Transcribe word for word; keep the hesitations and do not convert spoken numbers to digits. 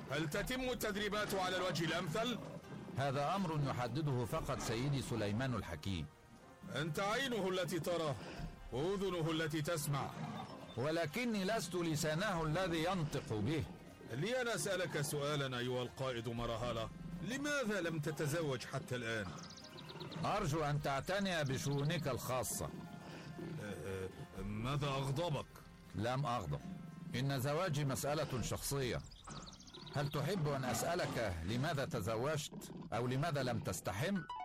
هل تتم التدريبات على الوجه الأمثل؟ هذا أمر يحدده فقط سيدي سليمان الحكيم. أنت عينه التي ترى وأذنه التي تسمع، ولكني لست لسانه الذي ينطق به. لي أنا أسألك سؤالا أيها القائد مرهالة، لماذا لم تتزوج حتى الآن؟ أرجو أن تعتني بشؤونك الخاصة. أه ماذا أغضبك؟ لم أغضب، إن زواجي مسألة شخصية. هل تحب أن أسألك لماذا تزوجت أو لماذا لم تستحم؟